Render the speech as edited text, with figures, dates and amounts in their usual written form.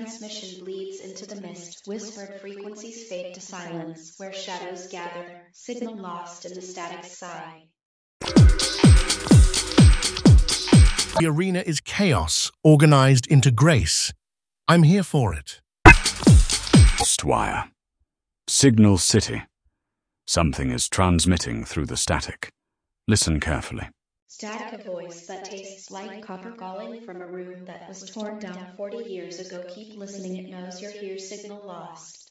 transmission bleeds into the mist, whispered frequencies fade to silence, where shadows gather, signal lost in the static sigh. The arena is chaos, organized into grace. I'm here for it. Wire. Signal City. Something is transmitting through the static. Listen carefully. Static, a voice that tastes like copper calling from a room that was torn down 40 years ago. Keep listening, it knows you're here. Signal lost.